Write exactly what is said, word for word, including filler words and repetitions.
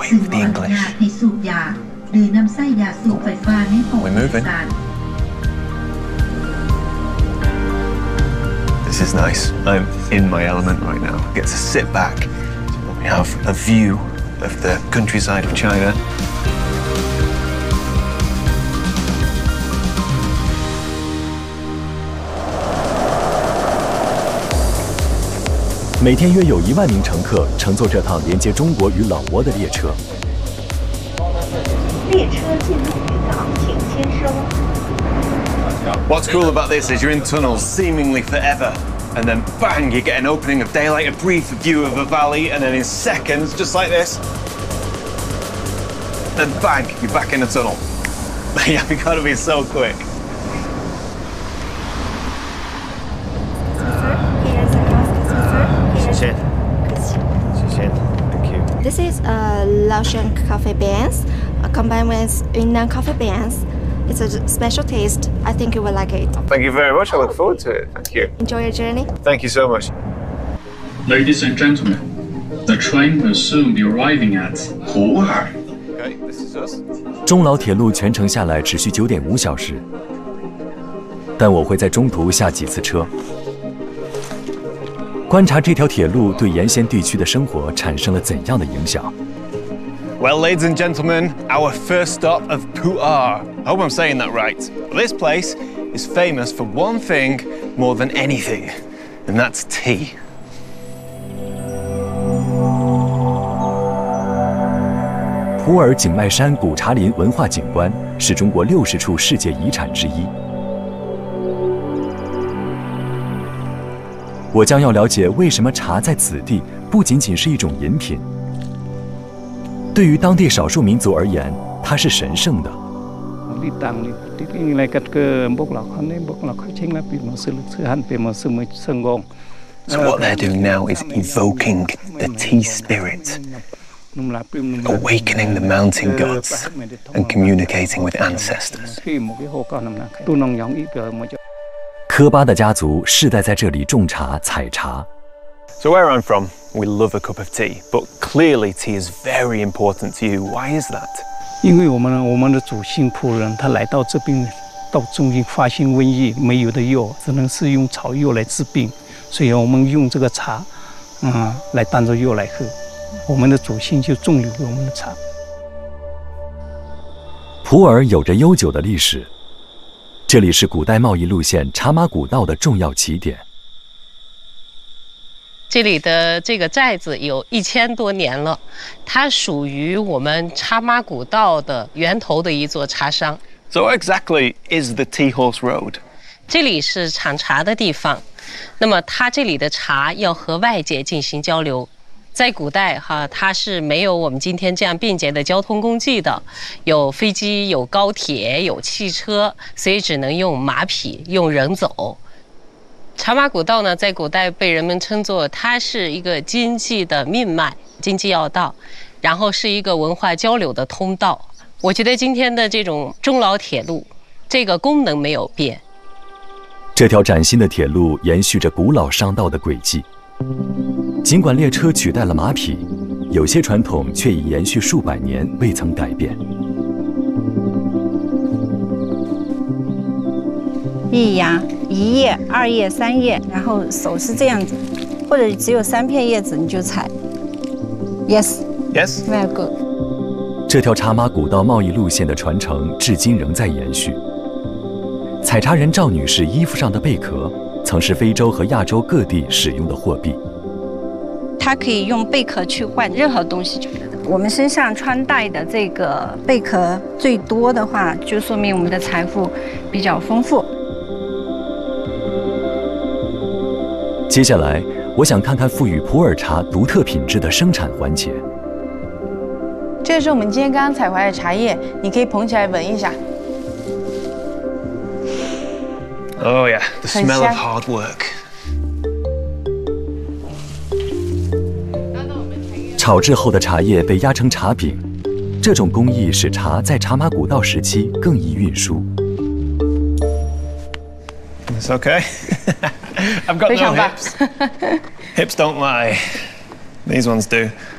way with the English. We're moving. This is nice. I'm in my element right now. I get to sit back. We have a view of the countryside of China. 每天约有一万名乘客乘坐这趟连接中国与老挝的列车。 列车进入渔港，请签收。 What's cool about this is you're in tunnels seemingly forever, and then bang, you get an opening of daylight, a brief view of a valley, and then in seconds, just like this, then bang, you're back in the tunnel. Yeah, we gotta be so quick. This is a Laotian coffee beans, combined with Yunnan coffee beans. It's a special taste. I think you will like it. Thank you very much. I look forward to it. Thank you. Enjoy your journey. Thank you so much. Ladies and gentlemen, the train will soon be arriving at Pu'er. Okay, this is us. 中老铁路全程下来只需九点五小时，但我会在中途下几次车。 观察这条铁路对沿线地区的生活产生了怎样的影响 ？Well, ladies and gentlemen, our first stop of Pu'er. I hope I'm saying that right. This place is famous for one thing more than anything, and that's tea. 普洱景迈山古茶林文化景观是中国六十处世界遗产之一。 我将要了解为什么茶在此地不仅仅是一种饮品，对于当地少数民族而言，它是神圣的。 So what they're doing now is evoking the tea spirit, awakening the mountain gods, and communicating with ancestors. 科巴的家族世代在这里种茶、采茶。 So where I'm from, we love a cup of tea, but clearly tea is very important to you. Why is that? 因为我们我们的祖先仆人，他来到这边，到中间发现瘟疫，没有的药，只能是用草药来治病，所以我们用这个茶，嗯，来当做药来喝。我们的祖先就种留我们的茶。 普洱有着悠久的历史。 这里是古代贸易路线茶马古道的重要起点。 这里的这个寨子有一千多年了，它属于我们茶马古道的源头的一座茶商。 So what exactly is the Tea Horse Road? 这里是产茶的地方，那么它这里的茶要和外界进行交流。 在古代哈，它是没有我们今天这样便捷的交通工具的，有飞机、有高铁、有汽车，所以只能用马匹、用人走。茶马古道呢，在古代被人们称作它是一个经济的命脉、经济要道，然后是一个文化交流的通道。我觉得今天的这种中老铁路，这个功能没有变。 这条崭新的铁路延续着古老商道的轨迹。 尽管列车取代了马匹，有些传统却已延续数百年，未曾改变。 一芽、一叶、二叶、三叶，然后手是这样子，或者只有三片叶子你就采。Yes. Yes. Very good. 这条茶马古道贸易路线的传承至今仍在延续。采茶人赵女士衣服上的贝壳。 曾是非洲和亚洲各地使用的货币。 它可以用贝壳去换任何东西。我们身上穿戴的这个贝壳最多的话，就说明我们的财富比较丰富。 接下来，我想看看赋予普洱茶独特品质的生产环节。 这是我们今天刚刚采回来的茶叶，你可以捧起来闻一下。 Oh yeah, the smell of hard work. 炒制后的茶叶被压成茶饼，这种工艺使茶在茶马古道时期更易运输。 It's okay. I've got no hips. Hips don't lie. These ones do.